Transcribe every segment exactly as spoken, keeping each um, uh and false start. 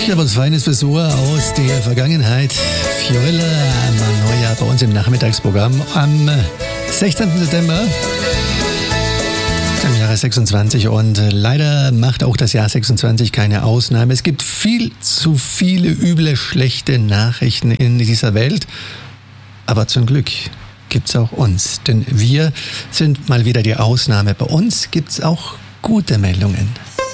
Ja, was Feines für so aus der Vergangenheit. Fjolla Manoia bei uns im Nachmittagsprogramm am sechzehnten September im Jahre sechsundzwanzig, und leider macht auch das Jahr sechsundzwanzig keine Ausnahme. Es gibt viel zu viele üble, schlechte Nachrichten in dieser Welt, aber zum Glück gibt's auch uns, denn wir sind mal wieder die Ausnahme. Bei uns gibt's auch gute Meldungen.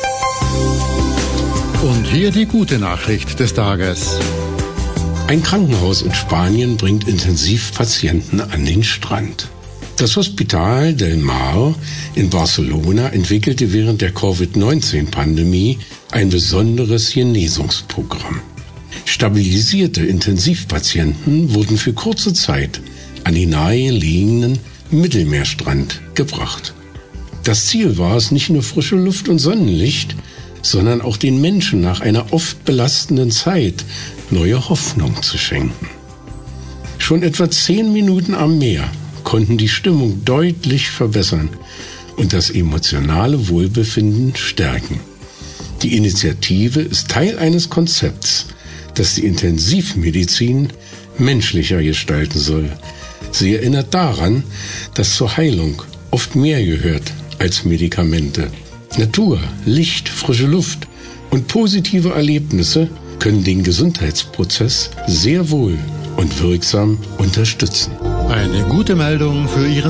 Und hier die gute Nachricht des Tages. Ein Krankenhaus in Spanien bringt Intensivpatienten an den Strand. Das Hospital del Mar in Barcelona entwickelte während der Covid neunzehn Pandemie ein besonderes Genesungsprogramm. Stabilisierte Intensivpatienten wurden für kurze Zeit an den nahegelegenen Mittelmeerstrand gebracht. Das Ziel war es, nicht nur frische Luft und Sonnenlicht, sondern auch den Menschen nach einer oft belastenden Zeit neue Hoffnung zu schenken. Schon etwa zehn Minuten am Meer konnten die Stimmung deutlich verbessern und das emotionale Wohlbefinden stärken. Die Initiative ist Teil eines Konzepts, das die Intensivmedizin menschlicher gestalten soll. Sie erinnert daran, dass zur Heilung oft mehr gehört als Medikamente. Natur, Licht, frische Luft und positive Erlebnisse können den Gesundheitsprozess sehr wohl und wirksam unterstützen. Eine gute Meldung für Ihren